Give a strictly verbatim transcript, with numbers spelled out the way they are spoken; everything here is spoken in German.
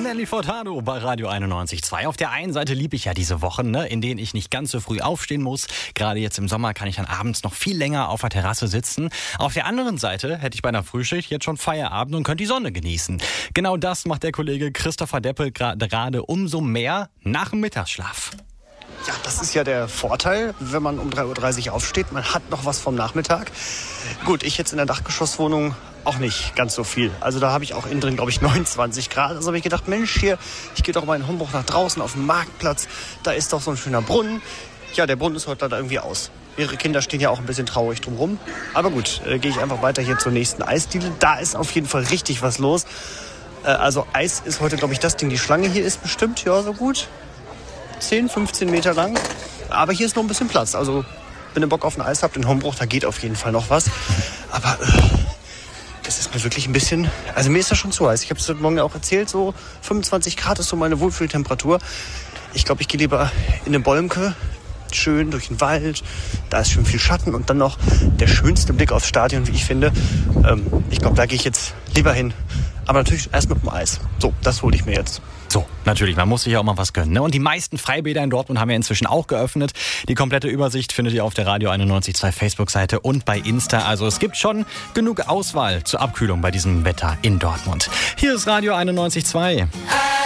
Nelly Furtado bei Radio einundneunzig Komma zwei. Auf der einen Seite liebe ich ja diese Wochen, ne, in denen ich nicht ganz so früh aufstehen muss. Gerade jetzt im Sommer kann ich dann abends noch viel länger auf der Terrasse sitzen. Auf der anderen Seite hätte ich bei einer Frühschicht jetzt schon Feierabend und könnte die Sonne genießen. Genau das macht der Kollege Christopher Deppel gerade umso mehr nach dem Mittagsschlaf. Ja, das ist ja der Vorteil, wenn man um drei Uhr dreißig aufsteht. Man hat noch was vom Nachmittag. Gut, ich jetzt in der Dachgeschosswohnung auch nicht ganz so viel. Also da habe ich auch innen drin, glaube ich, neunundzwanzig Grad. Also habe ich gedacht, Mensch, hier, ich gehe doch mal in Hombruch nach draußen auf den Marktplatz. Da ist doch so ein schöner Brunnen. Ja, der Brunnen ist heute leider irgendwie aus. Ihre Kinder stehen ja auch ein bisschen traurig drumherum. Aber gut, äh, gehe ich einfach weiter hier zur nächsten Eisdiele. Da ist auf jeden Fall richtig was los. Äh, also Eis ist heute, glaube ich, das Ding. Die Schlange hier ist bestimmt, ja, so gut zehn, fünfzehn Meter lang. Aber hier ist noch ein bisschen Platz. Also, wenn ihr Bock auf ein Eis habt in Hombruch, da geht auf jeden Fall noch was. Aber äh, das ist mir wirklich ein bisschen... Also mir ist das schon zu heiß. Ich habe es heute Morgen ja auch erzählt, so fünfundzwanzig Grad ist so meine Wohlfühltemperatur. Ich glaube, ich gehe lieber in eine Bolmke, schön durch den Wald. Da ist schön viel Schatten und dann noch der schönste Blick aufs Stadion, wie ich finde. Ähm, ich glaube, da gehe ich jetzt lieber hin. Aber natürlich erst mit dem Eis. So, das hole ich mir jetzt. So, natürlich, man muss sich ja auch mal was gönnen, ne? Und die meisten Freibäder in Dortmund haben ja inzwischen auch geöffnet. Die komplette Übersicht findet ihr auf der Radio einundneunzig Komma zwei Facebook-Seite und bei Insta. Also es gibt schon genug Auswahl zur Abkühlung bei diesem Wetter in Dortmund. Hier ist Radio einundneunzig Komma zwei.